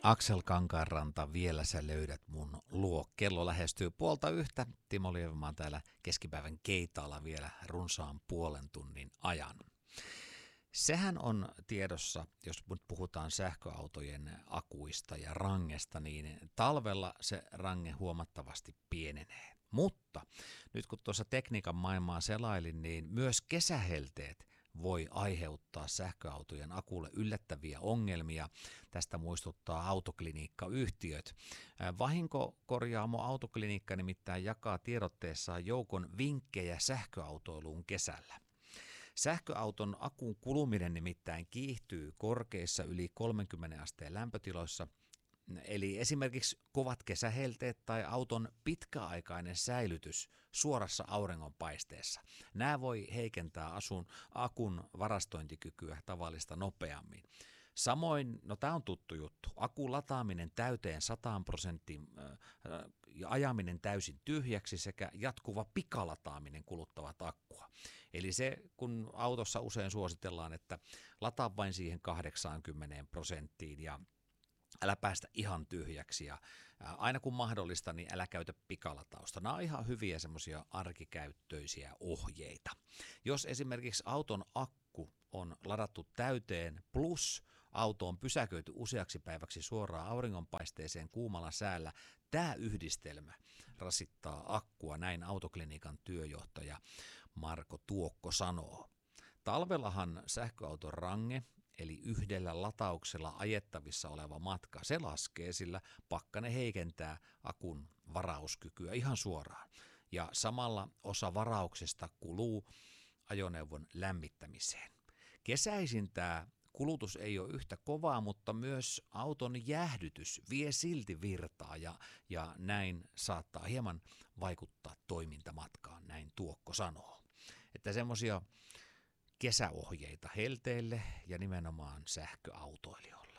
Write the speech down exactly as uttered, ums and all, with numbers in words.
Aksel Kankaanranta, vielä sä löydät mun luo. Kello lähestyy puolta yhtä. Timo Lievemaa täällä keskipäivän keitaalla vielä runsaan puolen tunnin ajan. Sehän on tiedossa, jos nyt puhutaan sähköautojen akuista ja rangesta, niin talvella se range huomattavasti pienenee. Mutta nyt kun tuossa tekniikan maailmaa selailin, niin myös kesähelteet voi aiheuttaa sähköautojen akulle yllättäviä ongelmia. Tästä muistuttaa autokliniikkayhtiöt. Vahinkokorjaamo Autoklinikka nimittäin jakaa tiedotteessaan joukon vinkkejä sähköautoiluun kesällä. Sähköauton akun kuluminen nimittäin kiihtyy korkeissa yli kolmekymmentä asteen lämpötiloissa, eli esimerkiksi kovat kesähelteet tai auton pitkäaikainen säilytys suorassa auringonpaisteessa. Nämä voi heikentää asun, akun varastointikykyä tavallista nopeammin. Samoin, no tämä on tuttu juttu, akun lataaminen täyteen sataan prosenttiin ja ajaminen täysin tyhjäksi sekä jatkuva pikalataaminen kuluttavat akkua. Eli se, kun autossa usein suositellaan, että lataa vain siihen kahdeksaankymmeneen prosenttiin ja älä päästä ihan tyhjäksi ja aina kun mahdollista, niin älä käytä pikalatausta. Nämä on ihan hyviä semmoisia arkikäyttöisiä ohjeita. Jos esimerkiksi auton akku on ladattu täyteen plus auto on pysäköity useaksi päiväksi suoraan auringonpaisteeseen kuumalla säällä, tämä yhdistelmä rasittaa akkua, näin Autoklinikan työjohtaja Marko Tuokko sanoo. Talvellahan sähköauton range, eli yhdellä latauksella ajettavissa oleva matka, se laskee, sillä pakkanen heikentää akun varauskykyä ihan suoraan. Ja samalla osa varauksesta kuluu ajoneuvon lämmittämiseen. Kesäisin tämä kulutus ei ole yhtä kovaa, mutta myös auton jäähdytys vie silti virtaa ja, ja näin saattaa hieman vaikuttaa toimintamatkaan, näin Tuokko sanoo. Että semmoisia kesäohjeita helteille ja nimenomaan sähköautoilijoille.